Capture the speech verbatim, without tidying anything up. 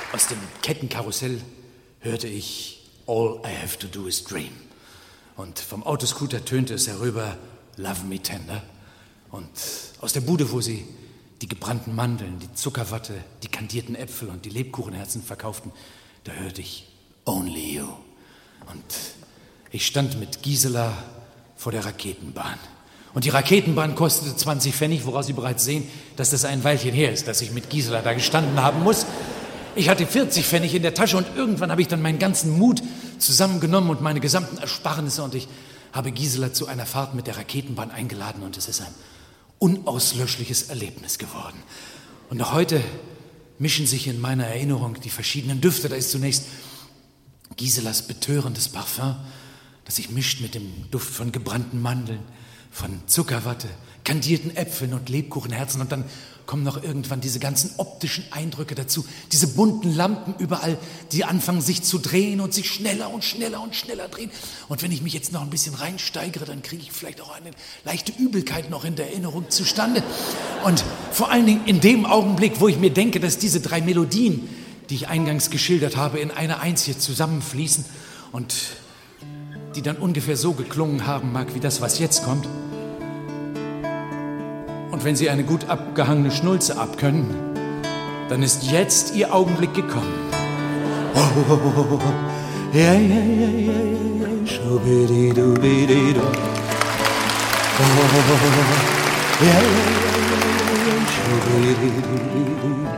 Aus dem Kettenkarussell hörte ich All I Have to Do is Dream. Und vom Autoscooter tönte es herüber Love Me Tender. Und aus der Bude, wo sie die gebrannten Mandeln, die Zuckerwatte, die kandierten Äpfel und die Lebkuchenherzen verkauften, da hörte ich Only You. Und ich stand mit Gisela vor der Raketenbahn. Und die Raketenbahn kostete zwanzig Pfennig, woraus Sie bereits sehen, dass das ein Weilchen her ist, dass ich mit Gisela da gestanden haben muss. Ich hatte vierzig Pfennig in der Tasche und irgendwann habe ich dann meinen ganzen Mut zusammengenommen und meine gesamten Ersparnisse und ich habe Gisela zu einer Fahrt mit der Raketenbahn eingeladen und es ist ein unauslöschliches Erlebnis geworden. Und noch heute mischen sich in meiner Erinnerung die verschiedenen Düfte. Da ist zunächst Giselas betörendes Parfum, das sich mischt mit dem Duft von gebrannten Mandeln, von Zuckerwatte, kandierten Äpfeln und Lebkuchenherzen. Und dann kommen noch irgendwann diese ganzen optischen Eindrücke dazu, diese bunten Lampen überall, die anfangen sich zu drehen und sich schneller und schneller und schneller drehen. Und wenn ich mich jetzt noch ein bisschen reinsteigere, dann kriege ich vielleicht auch eine leichte Übelkeit noch in der Erinnerung zustande. Und vor allen Dingen in dem Augenblick, wo ich mir denke, dass diese drei Melodien, die ich eingangs geschildert habe, in eine einzige zusammenfließen und die dann ungefähr so geklungen haben mag, wie das, was jetzt kommt. Und wenn Sie eine gut abgehangene Schnulze abkönnen, dann ist jetzt Ihr Augenblick gekommen. Oh, oh, oh, oh, oh. Ja, ja, ja, ja, ja, schubididubididu. Oh, oh, oh, oh. Ja, ja, ja, ja, ja, schubididubididu.